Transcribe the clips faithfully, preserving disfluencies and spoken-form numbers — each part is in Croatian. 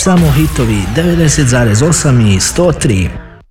Samo hitovi devedeset zarez osam i sto tri.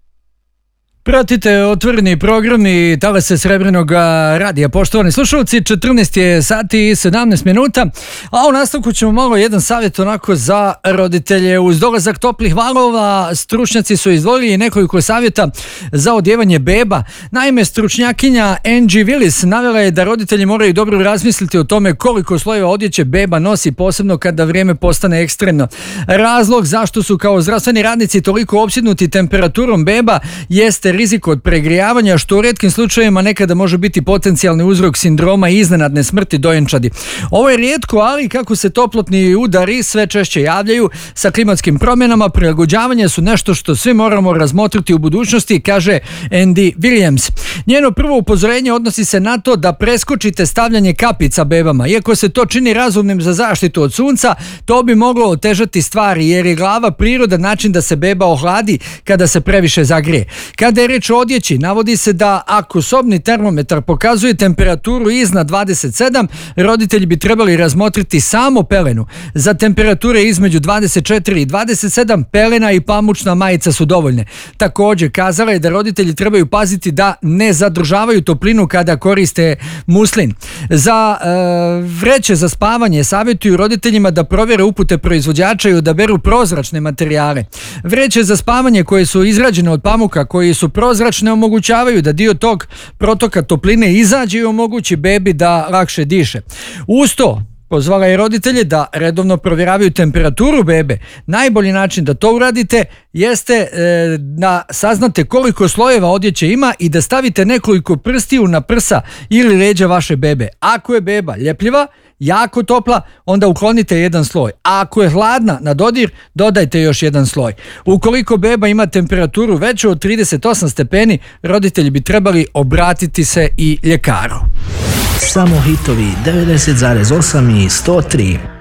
Pratite otvoreni program i talase Srebrnog radija. Poštovani slušalci, četrnaest je sati i sedamnaest minuta, a u nastavku ćemo malo jedan savjet onako za roditelje. Uz dolazak toplih valova stručnjaci su izdvojili nekoliko savjeta za odjevanje beba. Naime, stručnjakinja Angie Willis navela je da roditelji moraju dobro razmisliti o tome koliko slojeva odjeće beba nosi, posebno kada vrijeme postane ekstremno. Razlog zašto su kao zdravstveni radnici toliko opsjednuti temperaturom beba jeste rizik od pregrijavanja, što u rijetkim slučajevima nekada može biti potencijalni uzrok sindroma i iznenadne smrti dojenčadi. Ovo je rijetko, ali kako se toplotni udari sve češće javljaju sa klimatskim promjenama, prilagođavanje su nešto što svi moramo razmotriti u budućnosti, kaže Andy Williams. Njeno prvo upozorenje odnosi se na to da preskočite stavljanje kapica bebama. Iako se to čini razumnim za zaštitu od sunca, to bi moglo otežati stvari, jer je glava prirodan način da se beba ohladi kada se previše zagrije. Kada je riječ o odjeći, navodi se da ako sobni termometar pokazuje temperaturu iznad dvadeset sedam, roditelji bi trebali razmotriti samo pelenu. Za temperature između dvadeset četiri i dvadeset sedam pelena i pamučna majica su dovoljne. Također, kazala je da roditelji trebaju paziti da ne zadržavaju toplinu kada koriste muslin. Za e, vreće za spavanje savjetuju roditeljima da provjere upute proizvođača i odaberu prozračne materijale. Vreće za spavanje koje su izrađene od pamuka koji su prozračne omogućavaju da dio tog protoka topline izađe i omogući bebi da lakše diše. Uz to, pozvala je roditelje da redovno provjeravaju temperaturu bebe. Najbolji način da to uradite jeste e, da saznate koliko slojeva odjeće ima i da stavite nekoliko prstiju na prsa ili leđa vaše bebe. Ako je beba ljepljiva, jako topla, onda uklonite jedan sloj. A ako je hladna na dodir, dodajte još jedan sloj. Ukoliko beba ima temperaturu veću od trideset osam stepeni, roditelji bi trebali obratiti se i ljekaru. Samo hitovi devedeset zarez osam i sto tri.